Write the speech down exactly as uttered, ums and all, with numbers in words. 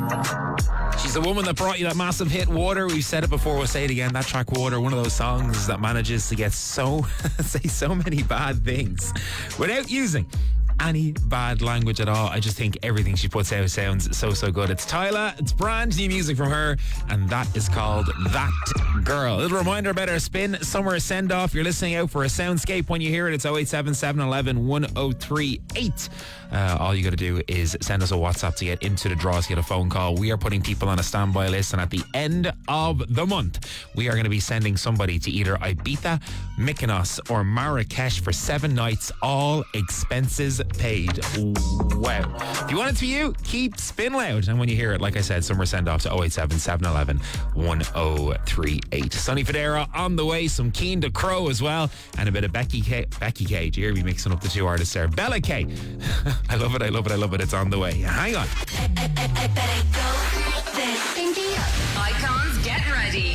She's the woman that brought you that massive hit, Water. We've said it before, we'll say it again. That track, Water, one of those songs that manages to get so, say so many bad things without using any bad language at all. I just think everything she puts out sounds so, so good. It's Tyla, it's brand new music from her, and that is called That Girl. A little reminder about our Spin Summer Send Off. You're listening out for a soundscape. When you hear it, it's oh eight seven seven, one one, one oh three eight. Uh, all you got to do is send us a WhatsApp to get into the draws, get a phone call. We are putting people on a standby list, and at the end of the month, we are going to be sending somebody to either Ibiza, Mykonos, or Marrakesh for seven nights, all expenses paid. Wow. If you want it to be you, keep Spin loud. And when you hear it, like I said, summer send off to oh eight seven seven, one one, one oh three eight. Sonny Fodera on the way, some Keen to Crow as well, and a bit of Becky K. Becky K. Do you hear me mixing up the two artists there? Bella K. I love it, I love it, I love it. It's on the way. Hang on. I, I, I better go. Icons, get ready.